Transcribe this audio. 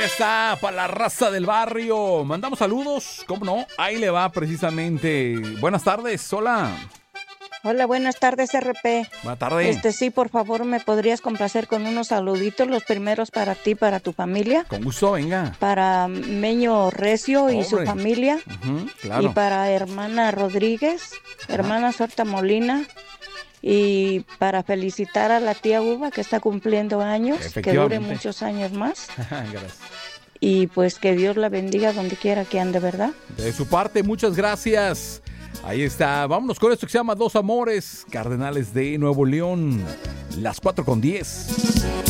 está para la raza del barrio. Mandamos saludos, ¿cómo no? Ahí le va precisamente. Buenas tardes, hola. Hola, buenas tardes, RP. Buenas tardes. Sí, por favor, ¿me podrías complacer con unos saluditos? Los primeros para ti, para tu familia. Con gusto, venga. Para Meño Recio y su Hombre. familia. Claro. Y para hermana Rodríguez, hermana Sorta Molina. Y para felicitar a la tía Uva, que está cumpliendo años. Que dure muchos años más. Gracias. Y pues que Dios la bendiga donde quiera que ande, ¿verdad? De su parte, muchas gracias. Ahí está. Vámonos con esto que se llama Dos Amores, Cardenales de Nuevo León. Las 4:10.